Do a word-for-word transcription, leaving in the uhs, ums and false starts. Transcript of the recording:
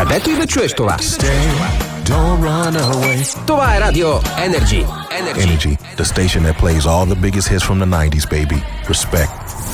Където и да чуеш това. Stay, don't run away. Това е Радио Energy. Energy, the station that plays all the biggest hits from the nineties, baby. Respect.